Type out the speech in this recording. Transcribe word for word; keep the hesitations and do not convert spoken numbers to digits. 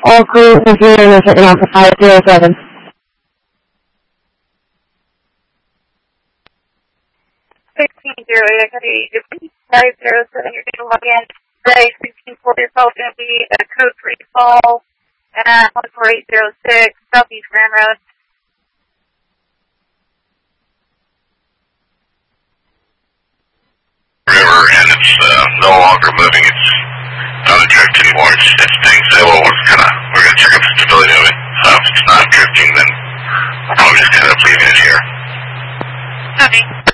All crews and units are on for five zero seven. sixteen zero eight, I got a five zero seven, you're going to log in. Today, sixteen forty, your call is going to be a code three fall at one four eight zero six, Southeast Grand Road. River, and it's uh, no longer moving. It's not drift anymore. It's, it's staying stable. We're gonna we're gonna check out the stability of it. Uh, if it's not drifting, then we'll probably just end up leaving it here. Okay.